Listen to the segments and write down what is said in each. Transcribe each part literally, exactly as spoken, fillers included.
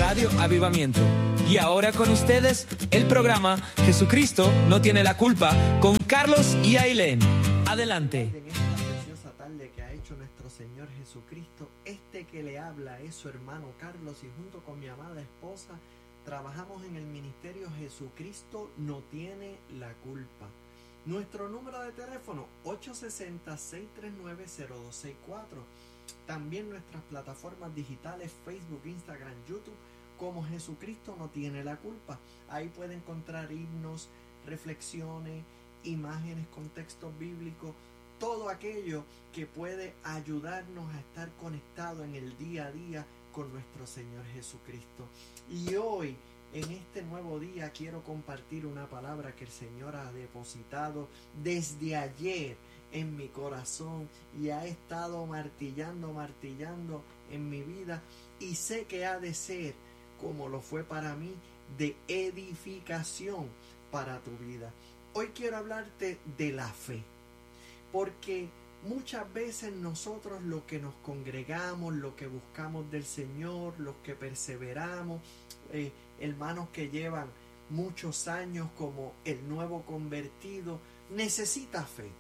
Radio Avivamiento. Y ahora con ustedes, el programa Jesucristo no tiene la culpa, con Carlos y Ailén. Adelante. En esta preciosa tarde que ha hecho nuestro Señor Jesucristo, este que le habla es su hermano Carlos, y junto con mi amada esposa trabajamos en el ministerio Jesucristo no tiene la culpa. Nuestro número de teléfono ocho seis cero, seis tres nueve, cero dos seis cuatro. También nuestras plataformas digitales Facebook, Instagram, YouTube como Jesucristo no tiene la culpa. Ahí puede encontrar himnos, reflexiones, imágenes con textos bíblicos, todo aquello que puede ayudarnos a estar conectados en el día a día con nuestro Señor Jesucristo. Y hoy, en este nuevo día, quiero compartir una palabra que el Señor ha depositado desde ayer en mi corazón y ha estado martillando, martillando en mi vida, y sé que ha de ser, como lo fue para mí, de edificación para tu vida. Hoy quiero hablarte de la fe, porque muchas veces nosotros, los que nos congregamos, lo que buscamos del Señor, los que perseveramos, eh, hermanos que llevan muchos años como el nuevo convertido, necesita fe.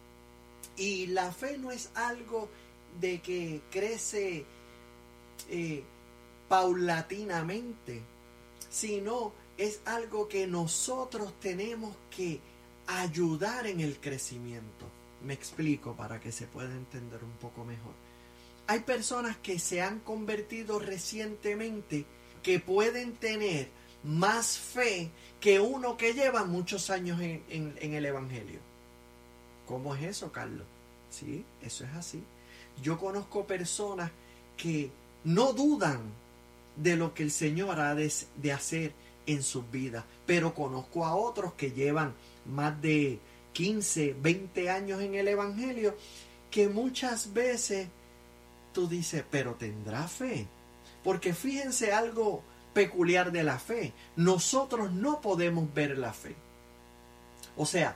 Y la fe no es algo de que crece eh, paulatinamente, sino es algo que nosotros tenemos que ayudar en el crecimiento. Me explico para que se pueda entender un poco mejor. Hay personas que se han convertido recientemente que pueden tener más fe que uno que lleva muchos años en, en, en el Evangelio. ¿Cómo es eso, Carlos? Sí, eso es así. Yo conozco personas que no dudan de lo que el Señor ha de, de hacer en sus vidas, pero conozco a otros que llevan más de quince, veinte años en el Evangelio, que muchas veces tú dices, pero tendrá fe. Porque fíjense algo peculiar de la fe. Nosotros no podemos ver la fe. O sea,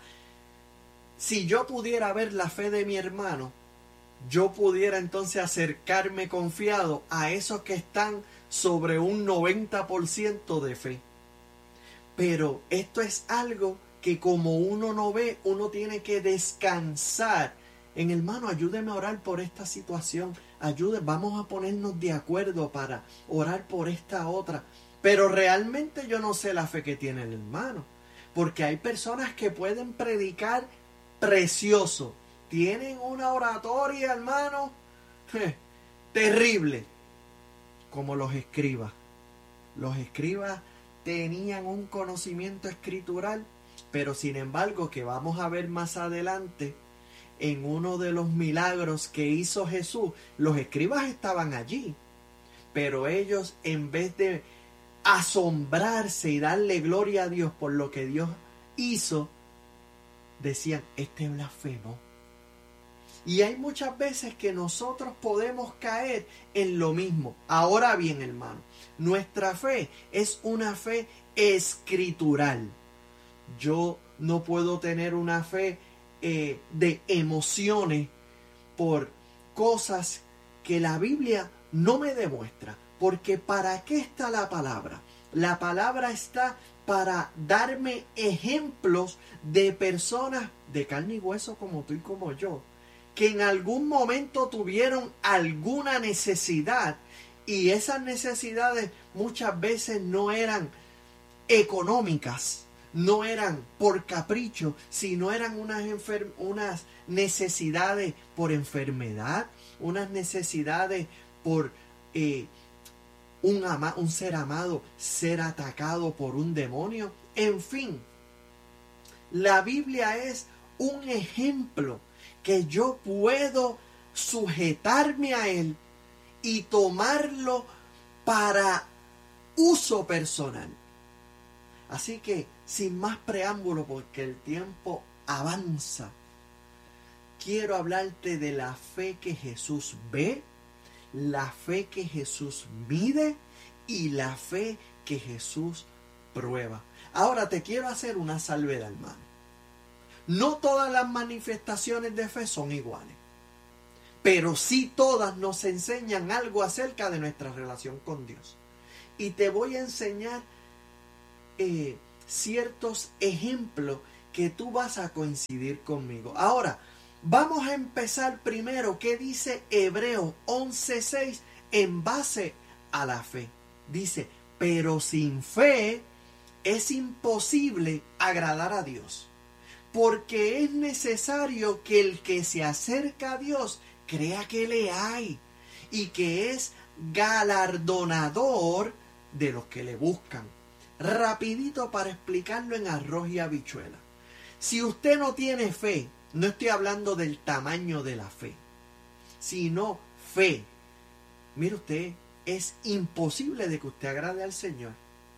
si yo pudiera ver la fe de mi hermano, yo pudiera entonces acercarme confiado a esos que están sobre un noventa por ciento de fe. Pero esto es algo que como uno no ve, uno tiene que descansar en, hermano, ayúdeme a orar por esta situación, ayúdeme, vamos a ponernos de acuerdo para orar por esta otra. Pero realmente yo no sé la fe que tiene el hermano, porque hay personas que pueden predicar precioso, tienen una oratoria, hermano, je, terrible, como los escribas. Los escribas tenían un conocimiento escritural, pero sin embargo, que vamos a ver más adelante, en uno de los milagros que hizo Jesús, los escribas estaban allí, pero ellos, en vez de asombrarse y darle gloria a Dios por lo que Dios hizo, decían, este blasfemo. Y hay muchas veces que nosotros podemos caer en lo mismo. Ahora bien, hermano, nuestra fe es una fe escritural. Yo no puedo tener una fe eh, de emociones por cosas que la Biblia no me demuestra. Porque ¿para qué está la palabra? La palabra está para darme ejemplos de personas de carne y hueso como tú y como yo, que en algún momento tuvieron alguna necesidad, y esas necesidades muchas veces no eran económicas, no eran por capricho, sino eran unas, enfer- unas necesidades por enfermedad, unas necesidades por eh, un, ama- un ser amado ser atacado por un demonio. En fin, la Biblia es un ejemplo que yo puedo sujetarme a él y tomarlo para uso personal. Así que, sin más preámbulo, porque el tiempo avanza, quiero hablarte de la fe que Jesús ve, la fe que Jesús mide y la fe que Jesús prueba. Ahora te quiero hacer una salvedad, hermano. No todas las manifestaciones de fe son iguales, pero sí todas nos enseñan algo acerca de nuestra relación con Dios. y te voy a enseñar eh, ciertos ejemplos que tú vas a coincidir conmigo. Ahora, vamos a empezar primero. ¿Qué dice Hebreos once seis en base a la fe? Dice, pero sin fe es imposible agradar a Dios, porque es necesario que el que se acerca a Dios crea que le hay y que es galardonador de los que le buscan. Rapidito para explicarlo en arroz y habichuela. Si usted no tiene fe, no estoy hablando del tamaño de la fe, sino fe. Mire usted, es imposible de que usted agrade al Señor.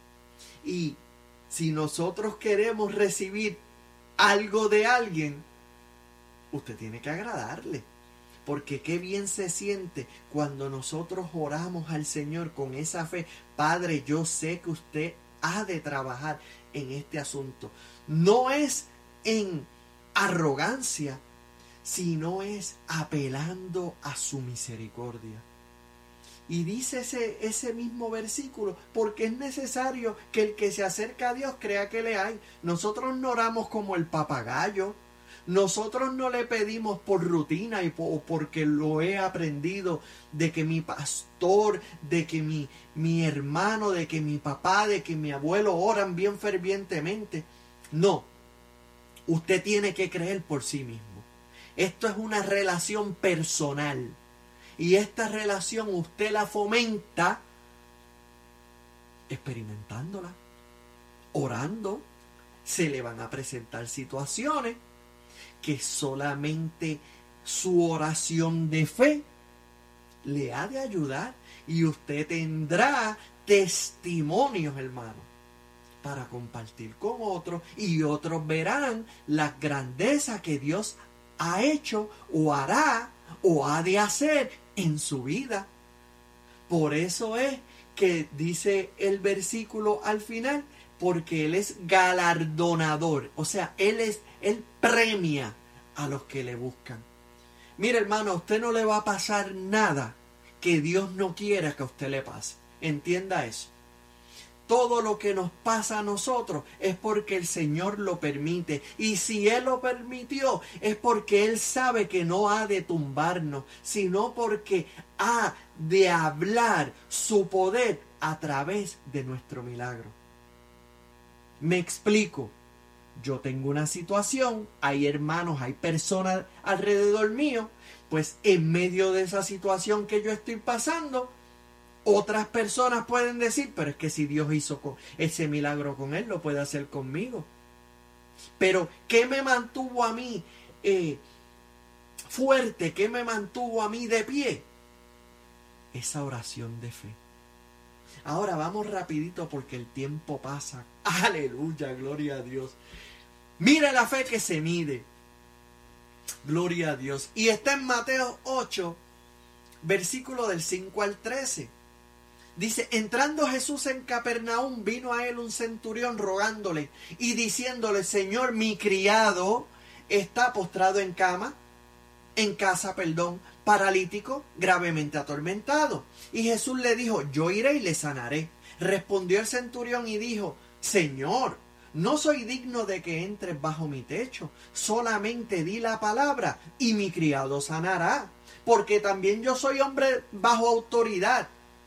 Y si nosotros queremos recibir algo de alguien, usted tiene que agradarle. Porque qué bien se siente cuando nosotros oramos al Señor con esa fe. Padre, yo sé que usted ha de trabajar en este asunto. No es en arrogancia, sino es apelando a su misericordia. Y dice ese, ese mismo versículo, porque es necesario que el que se acerca a Dios crea que le hay. Nosotros no oramos como el papagayo. Nosotros no le pedimos por rutina y por, porque lo he aprendido de que mi pastor, de que mi, mi hermano, de que mi papá, de que mi abuelo oran bien fervientemente. No, usted tiene que creer por sí mismo. Esto es una relación personal. Y esta relación usted la fomenta experimentándola, orando. Se le van a presentar situaciones que solamente su oración de fe le ha de ayudar. Y usted tendrá testimonios, hermano, para compartir con otros. Y otros verán las grandezas que Dios ha hecho o hará o ha de hacer en su vida. Por eso es que dice el versículo al final, porque Él es galardonador. O sea, Él es, Él premia a los que le buscan. Mire, hermano, a usted no le va a pasar nada que Dios no quiera que a usted le pase. Entienda eso. Todo lo que nos pasa a nosotros es porque el Señor lo permite. Y si Él lo permitió, es porque Él sabe que no ha de tumbarnos, sino porque ha de hablar su poder a través de nuestro milagro. Me explico. Yo tengo una situación, hay hermanos, hay personas alrededor mío, pues en medio de esa situación que yo estoy pasando, otras personas pueden decir, pero es que si Dios hizo ese milagro con él, lo puede hacer conmigo. Pero, ¿qué me mantuvo a mí eh, fuerte? ¿Qué me mantuvo a mí de pie? Esa oración de fe. Ahora vamos rapidito porque el tiempo pasa. Aleluya, gloria a Dios. Mira la fe que se mide. Gloria a Dios. Y está en Mateo ocho, versículo del cinco al trece. Dice, entrando Jesús en Capernaum, vino a él un centurión rogándole y diciéndole, Señor, mi criado está postrado en cama, en casa, perdón, paralítico, gravemente atormentado. Y Jesús le dijo, yo iré y le sanaré. Respondió el centurión y dijo, Señor, no soy digno de que entres bajo mi techo, solamente di la palabra y mi criado sanará, porque también yo soy hombre bajo autoridad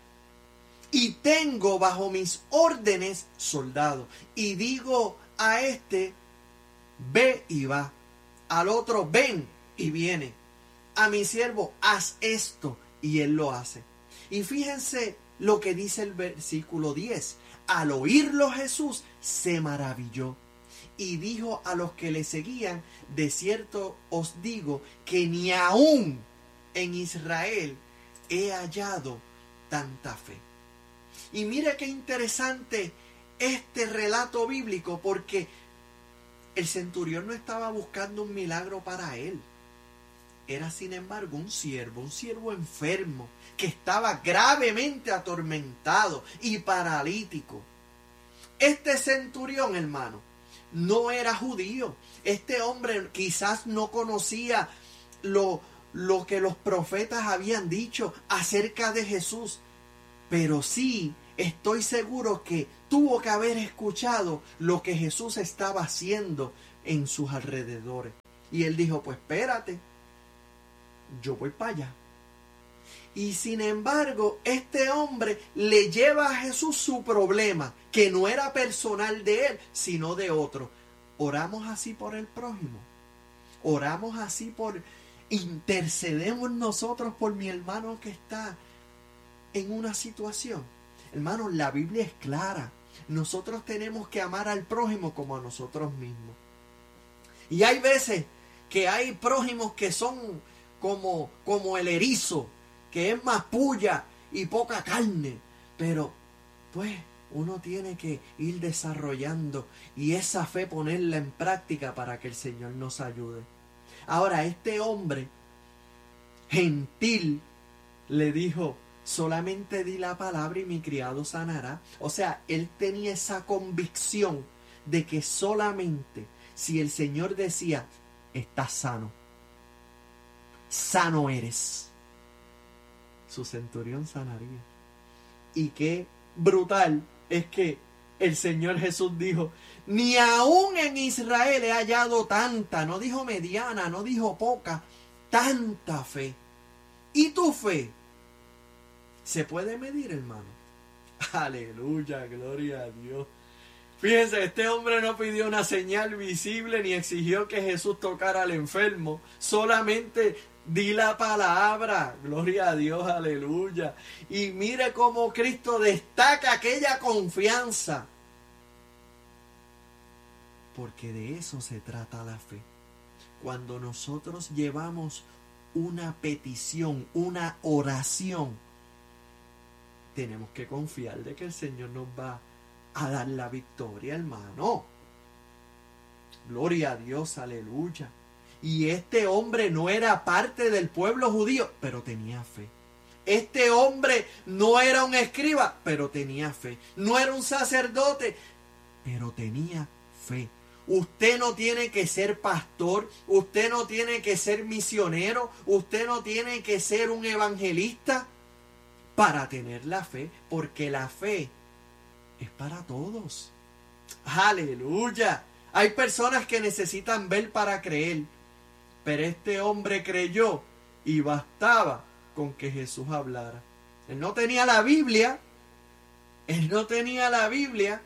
y tengo bajo mis órdenes soldados. Y digo a este, ve y va, al otro, ven y viene, a mi siervo, haz esto, y él lo hace. Y fíjense lo que dice el versículo diez. Al oírlo Jesús se maravilló y dijo a los que le seguían, de cierto os digo que ni aún en Israel he hallado tanta fe. Y mire qué interesante este relato bíblico, porque el centurión no estaba buscando un milagro para él. Era sin embargo un siervo, un siervo enfermo, que estaba gravemente atormentado y paralítico. Este centurión, hermano, no era judío. Este hombre quizás no conocía lo, lo que los profetas habían dicho acerca de Jesús, pero sí estoy seguro que tuvo que haber escuchado lo que Jesús estaba haciendo en sus alrededores. Y él dijo, pues espérate, yo voy para allá. Y sin embargo, este hombre le lleva a Jesús su problema, que no era personal de él, sino de otro. Oramos así por el prójimo. Oramos así por... Intercedemos nosotros por mi hermano que está en una situación. Hermanos, la Biblia es clara. Nosotros tenemos que amar al prójimo como a nosotros mismos. Y hay veces que hay prójimos que son como, como el erizo, que es más puya y poca carne. Pero, pues, uno tiene que ir desarrollando y esa fe ponerla en práctica para que el Señor nos ayude. Ahora, este hombre gentil le dijo, solamente di la palabra y mi criado sanará. O sea, él tenía esa convicción de que solamente si el Señor decía, estás sano, sano eres, su centurión sanaría. Y qué brutal es que el Señor Jesús dijo, ni aún en Israel he hallado tanta, no dijo mediana, no dijo poca, tanta fe. ¿Y tu fe? ¿Se puede medir, hermano? Aleluya, gloria a Dios. Fíjense, este hombre no pidió una señal visible ni exigió que Jesús tocara al enfermo. Solamente di la palabra. Gloria a Dios, aleluya. Y mire cómo Cristo destaca aquella confianza. Porque de eso se trata la fe. Cuando nosotros llevamos una petición, una oración, tenemos que confiar de que el Señor nos va a dar la victoria, hermano. Gloria a Dios, aleluya. Y este hombre no era parte del pueblo judío, pero tenía fe. Este hombre no era un escriba, pero tenía fe. No era un sacerdote, pero tenía fe. Usted no tiene que ser pastor, usted no tiene que ser misionero, usted no tiene que ser un evangelista para tener la fe, porque la fe es para todos. Aleluya. Hay personas que necesitan ver para creer, pero este hombre creyó y bastaba con que Jesús hablara. Él no tenía la Biblia, él no tenía la Biblia.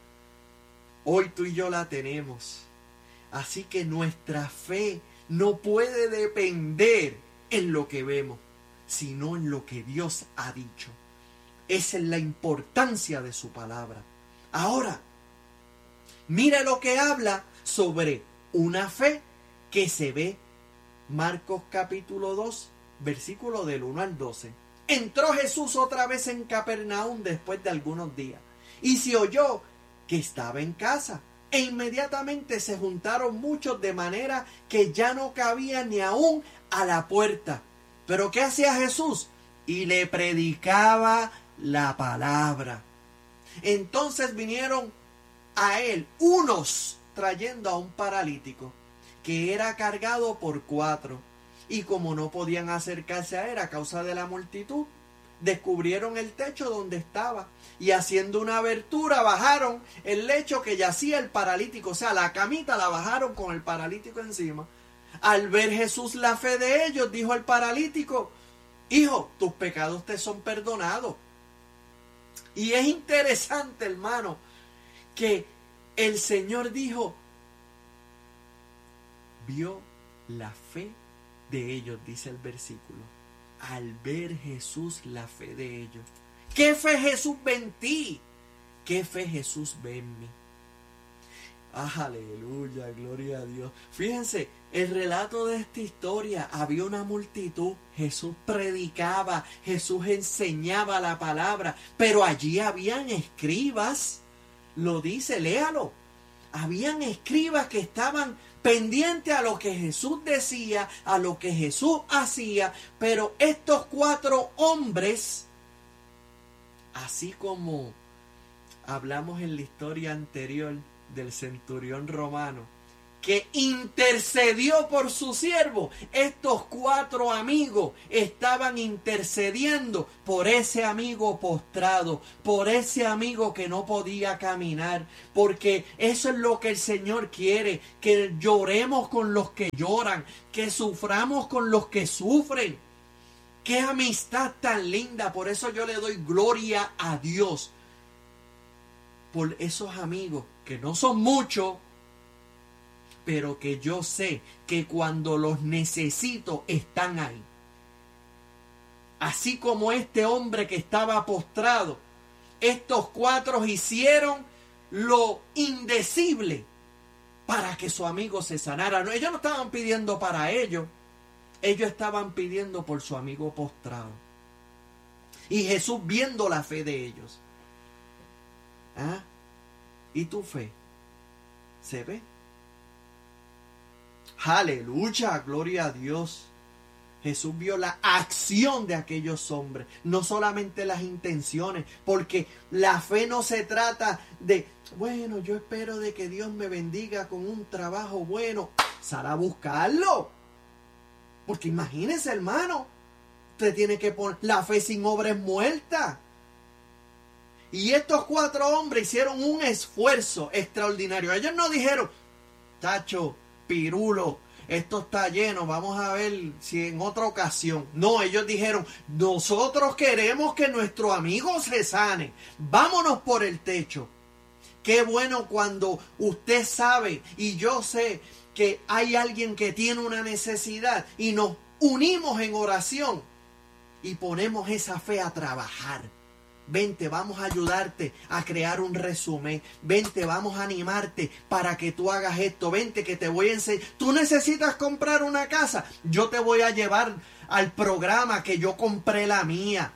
Hoy tú y yo la tenemos. Así que nuestra fe no puede depender en lo que vemos, sino en lo que Dios ha dicho. Esa es la importancia de su palabra. Ahora, mira lo que habla sobre una fe que se ve. Marcos capítulo dos, versículo del uno al doce. Entró Jesús otra vez en Capernaum después de algunos días, y se oyó que estaba en casa, e inmediatamente se juntaron muchos de manera que ya no cabía ni aún a la puerta. ¿Pero qué hacía Jesús? Y le predicaba la palabra. Entonces vinieron a él unos trayendo a un paralítico que era cargado por cuatro, y como no podían acercarse a él a causa de la multitud, descubrieron el techo donde estaba, y haciendo una abertura bajaron el lecho que yacía el paralítico, o sea, la camita la bajaron con el paralítico encima. Al ver Jesús la fe de ellos, dijo al paralítico, hijo, tus pecados te son perdonados. Y es interesante, hermano, que el Señor dijo, vio la fe de ellos, dice el versículo. Al ver Jesús la fe de ellos. ¿Qué fe Jesús ve en ti? ¿Qué fe Jesús ve en mí? Ah, aleluya, gloria a Dios. Fíjense, el relato de esta historia, había una multitud, Jesús predicaba, Jesús enseñaba la palabra, pero allí habían escribas, lo dice, léalo. Habían escribas que estaban pendientes a lo que Jesús decía, a lo que Jesús hacía, pero estos cuatro hombres, así como hablamos en la historia anterior del centurión romano, que intercedió por su siervo. Estos cuatro amigos estaban intercediendo por ese amigo postrado, por ese amigo que no podía caminar, porque eso es lo que el Señor quiere, que lloremos con los que lloran, que suframos con los que sufren. ¡Qué amistad tan linda! Por eso yo le doy gloria a Dios por esos amigos que no son muchos, pero que yo sé que cuando los necesito están ahí. Así como este hombre que estaba postrado, estos cuatro hicieron lo indecible para que su amigo se sanara. No, ellos no estaban pidiendo para ellos, ellos estaban pidiendo por su amigo postrado. Y Jesús, viendo la fe de ellos, ¿ah? ¿Y tu fe? ¿Se ve? Aleluya, gloria a Dios. Jesús vio la acción de aquellos hombres, no solamente las intenciones, porque la fe no se trata de, bueno, yo espero de que Dios me bendiga con un trabajo bueno. Sal a buscarlo. Porque imagínese, hermano, usted tiene que poner, la fe sin obra es muerta. Y estos cuatro hombres hicieron un esfuerzo extraordinario. Ellos no dijeron, tacho, pirulo, esto está lleno, vamos a ver si en otra ocasión. No, ellos dijeron, nosotros queremos que nuestro amigo se sane. Vámonos por el techo. Qué bueno cuando usted sabe y yo sé que hay alguien que tiene una necesidad y nos unimos en oración y ponemos esa fe a trabajar. Vente, vamos a ayudarte a crear un resumen. Vente, vamos a animarte para que tú hagas esto. Vente, que te voy a enseñar. Tú necesitas comprar una casa. Yo te voy a llevar al programa que yo compré la mía.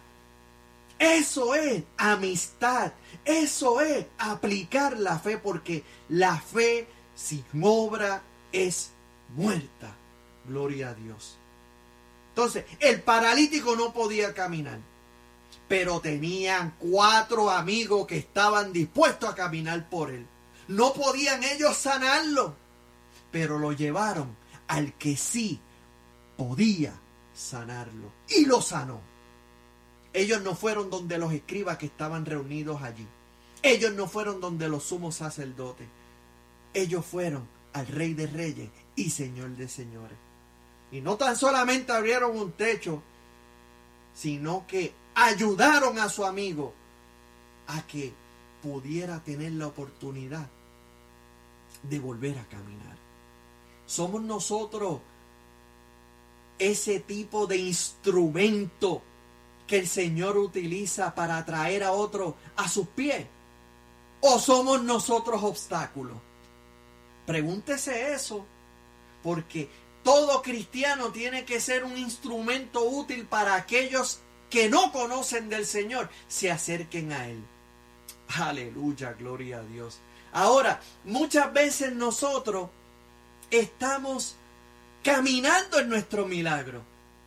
Eso es amistad. Eso es aplicar la fe, porque la fe sin obra es muerta. Gloria a Dios. Entonces, el paralítico no podía caminar, pero tenían cuatro amigos que estaban dispuestos a caminar por él. No podían ellos sanarlo, pero lo llevaron al que sí podía sanarlo. Y lo sanó. Ellos no fueron donde los escribas que estaban reunidos allí. Ellos no fueron donde los sumos sacerdotes. Ellos fueron al Rey de Reyes y Señor de Señores. Y no tan solamente abrieron un techo, sino que ayudaron a su amigo a que pudiera tener la oportunidad de volver a caminar. Somos nosotros ese tipo de instrumento que el Señor utiliza para atraer a otro a sus pies, o somos nosotros obstáculos. Pregúntese eso, porque todo cristiano tiene que ser un instrumento útil para aquellos que no conocen del Señor, se acerquen a Él. Aleluya, gloria a Dios. Ahora, muchas veces nosotros estamos caminando en nuestro milagro,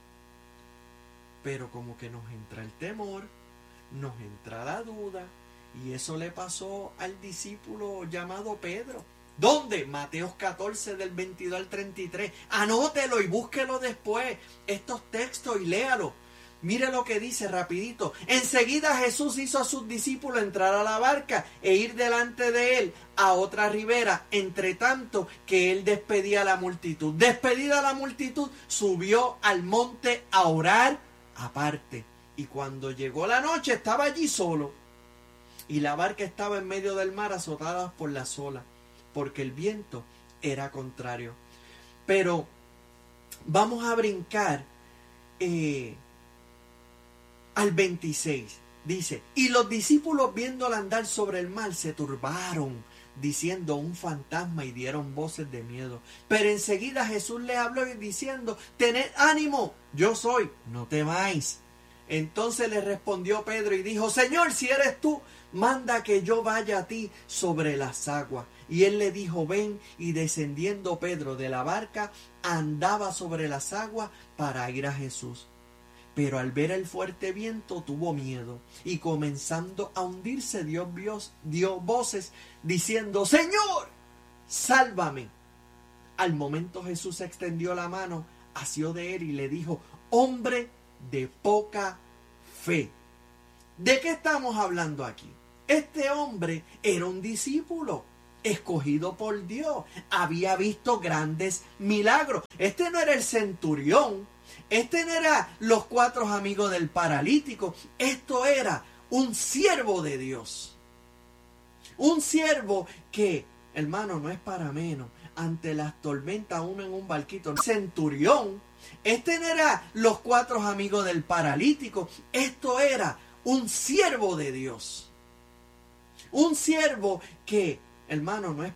pero como que nos entra el temor, nos entra la duda, y eso le pasó al discípulo llamado Pedro. ¿Dónde? Mateo catorce del veintidós al treinta y tres. Anótelo y búsquelo después, estos textos, y léalo. Mire lo que dice rapidito. Enseguida Jesús hizo a sus discípulos entrar a la barca e ir delante de él a otra ribera, entre tanto que él despedía a la multitud. Despedida la multitud, subió al monte a orar aparte. Y cuando llegó la noche estaba allí solo. Y la barca estaba en medio del mar, azotada por las olas, porque el viento era contrario. Pero vamos a brincar eh, al veintiséis. Dice, y los discípulos viéndolo andar sobre el mar se turbaron, diciendo un fantasma, y dieron voces de miedo. Pero enseguida Jesús les habló diciendo, tened ánimo, yo soy, no temáis. Entonces le respondió Pedro y dijo, Señor, si eres tú, manda que yo vaya a ti sobre las aguas. Y él le dijo, ven, y descendiendo Pedro de la barca, andaba sobre las aguas para ir a Jesús. Pero al ver el fuerte viento tuvo miedo, y comenzando a hundirse dio, dio voces diciendo, Señor, sálvame. Al momento Jesús extendió la mano, asió de él y le dijo, hombre de poca fe. ¿De qué estamos hablando aquí? Este hombre era un discípulo escogido por Dios. Había visto grandes milagros. Este no era el centurión. Este no era los cuatro amigos del paralítico. Esto era un siervo de Dios. Un siervo que, hermano, no es para menos. Ante las tormentas, uno en un barquito. Centurión. Este no era los cuatro amigos del paralítico. Esto era un siervo de Dios. Un siervo que, hermano, no es